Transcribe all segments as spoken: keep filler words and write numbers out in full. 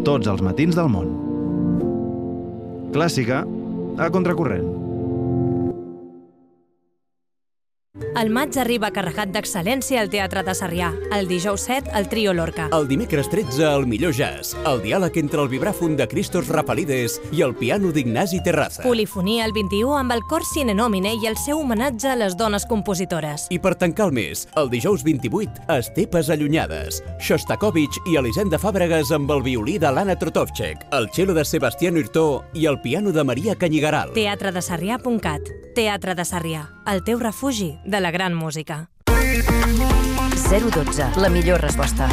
tots els matins del món. Clàssica a contracorrent. El maig arriba carregat d'excel·lència al Teatre de Sarrià. El dijous set, el Trio Lorca. El dimecres tretze, el millor jazz. El diàleg entre el vibràfon de Christos Rafalides i el piano d'Ignasi Terraza. Polifonia el vint-i-u amb el cor Sine Nomine i el seu homenatge a les dones compositores. I per tancar el mes, el dijous vint-i-vuit, Estepes allunyades. Shostakovich i Elisenda Fàbregas amb el violí de l'Anna Trotovchek, el cello de Sebastián Hurtó i el piano de Maria Canyigaral. teatre de sarrià punt cat. Teatre de Sarrià, el teu refugi de la gran música. zero dotze, la millor resposta.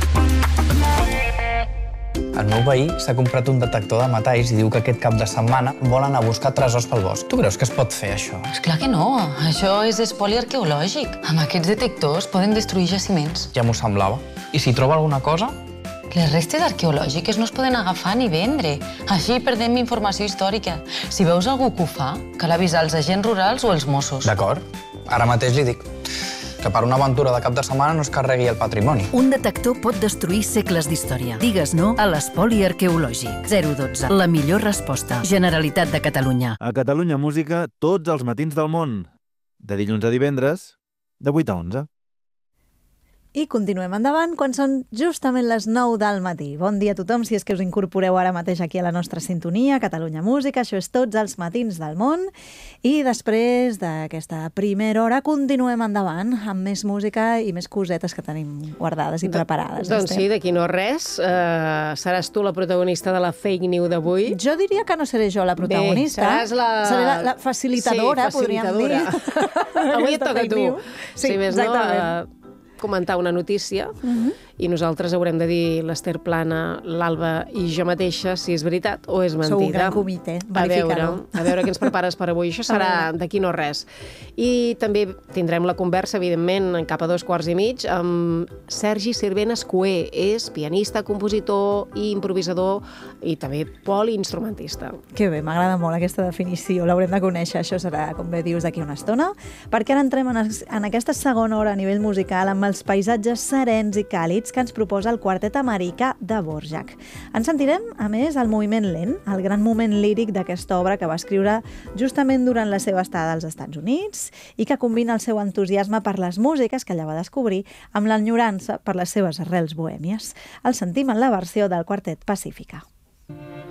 El meu veí s'ha comprat un detector de metalls i diu que aquest cap de setmana vol anar a buscar tresors pel bosc. Tu creus que es pot fer, això? Esclar que no. Això és espoli arqueològic. Amb aquests detectors poden destruir jaciments. Ja m'ho semblava. I si troba alguna cosa? Les restes arqueològiques no es poden agafar ni vendre. Així perdem informació històrica. Si veus algú que ho fa, cal avisar els agents rurals o els Mossos. D'acord. Ara mateix li dic que per una aventura de cap de setmana no es carregui el patrimoni. Un detector pot destruir segles d'història. Digues no a l'espoli arqueològic. zero dotze, la millor resposta. Generalitat de Catalunya. A Catalunya Música, tots els matins del món. De dilluns a divendres, de vuit a onze. I continuem endavant quan són justament les nou del matí. Bon dia a tothom, si és que us incorporeu ara mateix aquí a la nostra sintonia, Catalunya Música, això és Tots els matins del món. I després d'aquesta primera hora continuem endavant amb més música i més cosetes que tenim guardades i preparades. Doncs sí, d'aquí no res. Uh, seràs tu la protagonista de la fake news d'avui? Jo diria que no seré jo la protagonista. Bé, seràs la... Seré la, la facilitadora, sí, facilitadora, podríem dir. Avui et toca a tu. Sí, sí més exactament. No, uh, comentar una notícia uh-huh. i nosaltres haurem de dir l'Ester Plana, l'Alba i jo mateixa si és veritat o és mentida. Sou un gran comitè, verificador. A veure, a veure què ens prepares per avui. Això serà d'aquí no res. I també tindrem la conversa, evidentment, cap a dos quarts i mig, amb Sergi Sirvenes Cué. És pianista, compositor i improvisador i també poliinstrumentista. Que bé, m'agrada molt aquesta definició. L'haurem de conèixer. Això serà, com bé dius, d'aquí una estona. Perquè ara entrem en, en aquesta segona hora a nivell musical amb els paisatges serens i càlids que ens proposa el quartet americà de Dvorak. En sentirem, a més, el moviment lent, el gran moment líric d'aquesta obra que va escriure justament durant la seva estada als Estats Units i que combina el seu entusiasme per les músiques que allà va descobrir amb l'enyorança per les seves arrels bohèmies. El sentim en la versió del quartet Pacífica.